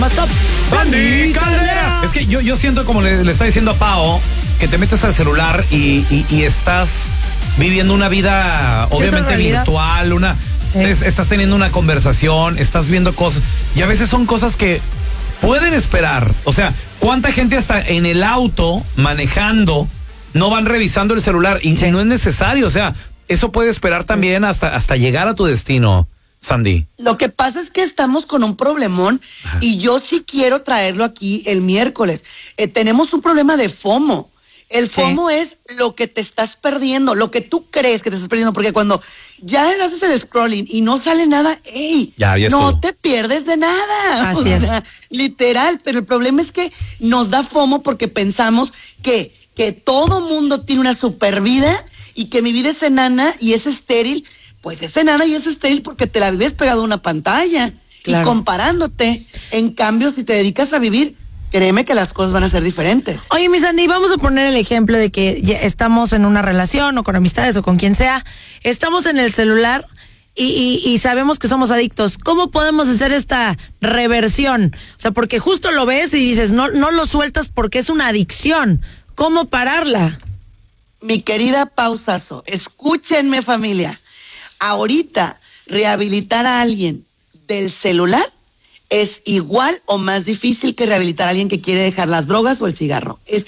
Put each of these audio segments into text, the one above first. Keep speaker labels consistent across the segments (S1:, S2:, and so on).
S1: Más top, Sandy Caldera.
S2: Es que yo siento, como le está diciendo a Pao, que te metes al celular y estás viviendo una vida obviamente virtual, estás teniendo una conversación, estás viendo cosas, y a veces son cosas que pueden esperar. O sea, ¿cuánta gente hasta en el auto manejando no van revisando el celular? Y no es necesario, o sea, eso puede esperar también hasta llegar a tu destino, Sandy.
S3: Lo que pasa es que estamos con un problemón. Ajá. Y yo sí quiero traerlo aquí el miércoles. Tenemos un problema de FOMO. El FOMO es lo que te estás perdiendo, lo que tú crees que te estás perdiendo, porque cuando ya haces el scrolling y no sale nada, no te pierdes de nada.
S1: Así es.
S3: Literal, pero el problema es que nos da FOMO porque pensamos que todo mundo tiene una super vida y que mi vida es enana y es estéril. Pues es enana y es estéril porque te la vives pegado a una pantalla y comparándote. En cambio, si te dedicas a vivir, créeme que las cosas van a ser diferentes.
S1: Oye, mi Sandy, vamos a poner el ejemplo de que ya estamos en una relación o con amistades o con quien sea. Estamos en el celular y sabemos que somos adictos. ¿Cómo podemos hacer esta reversión? O sea, porque justo lo ves y dices, no lo sueltas porque es una adicción. ¿Cómo pararla?
S3: Mi querida Pausazo, escúchenme, familia. Ahorita, rehabilitar a alguien del celular es igual o más difícil que rehabilitar a alguien que quiere dejar las drogas o el cigarro. Es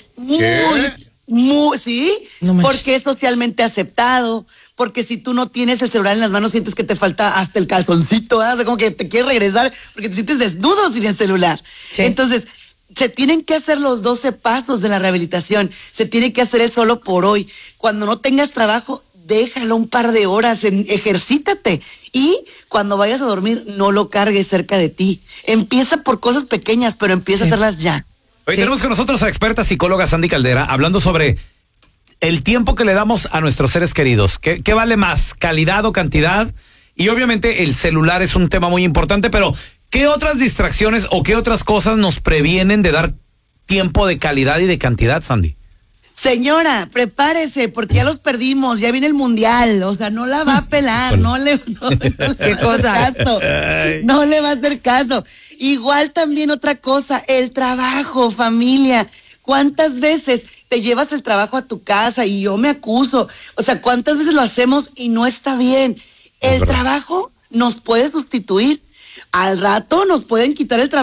S3: muy, ¿sí? No, porque es socialmente aceptado, porque si tú no tienes el celular en las manos sientes que te falta hasta el calzoncito, ¿eh? O sea, como que te quieres regresar porque te sientes desnudo sin el celular. Sí. Entonces, se tienen que hacer los 12 pasos de la rehabilitación, se tiene que hacer el solo por hoy. Cuando no tengas trabajo, déjalo un par de horas, ejercítate, y cuando vayas a dormir no lo cargues cerca de ti. Empieza por cosas pequeñas, pero empieza a hacerlas ya.
S2: Hoy tenemos con nosotros a la experta psicóloga Sandy Caldera, hablando sobre el tiempo que le damos a nuestros seres queridos. ¿Qué vale más, calidad o cantidad? Y obviamente el celular es un tema muy importante, pero ¿qué otras distracciones o qué otras cosas nos previenen de dar tiempo de calidad y de cantidad, Sandy?
S3: Señora, prepárese, porque ya los perdimos, ya viene el mundial, o sea, no la va a pelar, no le va a hacer caso. Igual también otra cosa, el trabajo, familia. ¿Cuántas veces te llevas el trabajo a tu casa? Y yo me acuso, o sea, ¿cuántas veces lo hacemos y no está bien? El trabajo nos puede sustituir, al rato nos pueden quitar el trabajo.